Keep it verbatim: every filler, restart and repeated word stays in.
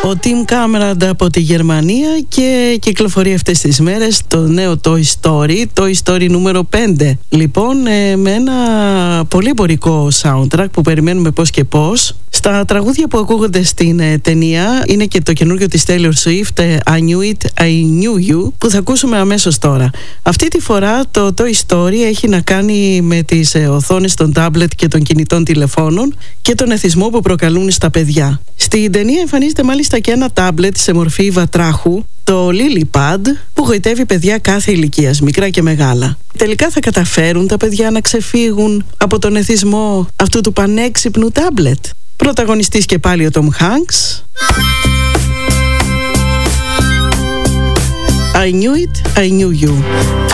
Ο Tim Cameron από τη Γερμανία και κυκλοφορεί αυτές τις μέρες το νέο Toy Story, Toy Story νούμερο πέντε. Λοιπόν, ε, με ένα πολύ εμπορικό soundtrack που περιμένουμε πώς και πώς. Στα τραγούδια που ακούγονται στην ε, ταινία είναι και το καινούργιο της Taylor Swift, ε, I Knew It, I Knew You, που θα ακούσουμε αμέσως τώρα. Αυτή τη φορά το Toy Story έχει να κάνει με τις ε, οθόνες των τάμπλετ και των κινητών τηλεφώνων και τον εθισμό που προκαλούν στα παιδιά. Στην ταινία εμφανίζεται μάλιστα και ένα τάμπλετ σε μορφή βατράχου, το LilyPad, που γοητεύει παιδιά κάθε ηλικίας, μικρά και μεγάλα. Τελικά θα καταφέρουν τα παιδιά να ξεφύγουν από τον εθισμό αυτού του πανέξυπνου τάμπλετ? Πρωταγωνιστής και πάλι ο Tom Hanks. I knew it, I knew you.